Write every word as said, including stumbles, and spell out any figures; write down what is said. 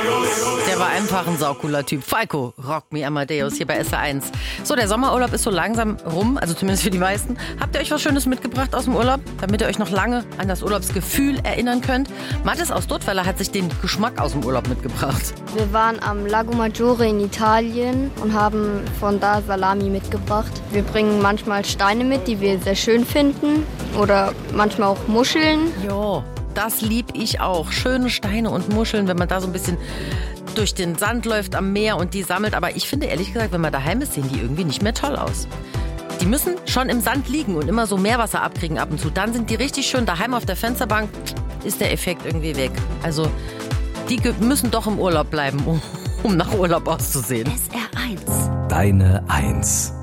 Der war einfach ein saucooler Typ. Falco, Rock Me Amadeus hier bei S R eins. So, der Sommerurlaub ist so langsam rum, also zumindest für die meisten. Habt ihr euch was Schönes mitgebracht aus dem Urlaub, damit ihr euch noch lange an das Urlaubsgefühl erinnern könnt? Mathis aus Duttweiler hat sich den Geschmack aus dem Urlaub mitgebracht. Wir waren am Lago Maggiore in Italien und haben von da Salami mitgebracht. Wir bringen manchmal Steine mit, die wir sehr schön finden, oder manchmal auch Muscheln. Jo, das lieb ich auch. Schöne Steine und Muscheln, wenn man da so ein bisschen durch den Sand läuft am Meer und die sammelt. Aber ich finde ehrlich gesagt, wenn man daheim ist, sehen die irgendwie nicht mehr toll aus. Die müssen schon im Sand liegen und immer so Meerwasser abkriegen ab und zu. Dann sind die richtig schön daheim auf der Fensterbank, ist der Effekt irgendwie weg. Also die müssen doch im Urlaub bleiben, um, um nach Urlaub auszusehen. S R eins. Deine Eins.